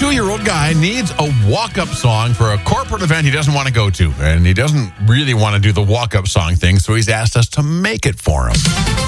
52-year-old guy needs a walk-up song for a corporate event he doesn't want to go to. And he doesn't really want to do the walk-up song thing, so he's asked us to make it for him.